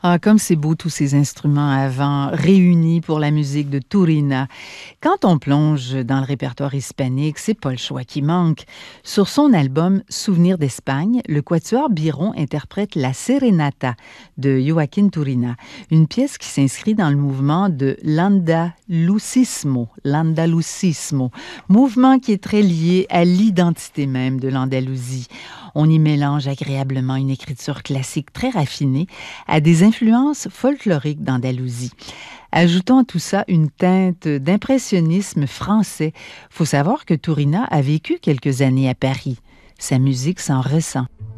Ah, comme c'est beau tous ces instruments à vent réunis pour la musique de Turina. Quand on plonge dans le répertoire hispanique, c'est pas le choix qui manque. Sur son album Souvenirs d'Espagne, le quatuor Biron interprète la Serenata de Joaquín Turina, une pièce qui s'inscrit dans le mouvement de l'Andalusismo, mouvement qui est très lié à l'identité même de l'Andalousie. On y mélange agréablement une écriture classique très raffinée à des influences folkloriques d'Andalousie. Ajoutons à tout ça une teinte d'impressionnisme français. Faut savoir que Turina a vécu quelques années à Paris. Sa musique s'en ressent.